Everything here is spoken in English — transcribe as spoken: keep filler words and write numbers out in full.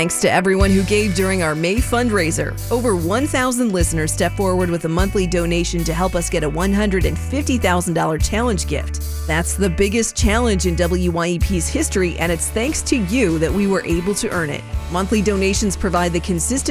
Thanks to everyone who gave during our May fundraiser. Over one thousand listeners stepped forward with a monthly donation to help us get a one hundred fifty thousand dollars challenge gift. That's the biggest challenge in W Y E P's history, and it's thanks to you that we were able to earn it. Monthly donations provide the consistent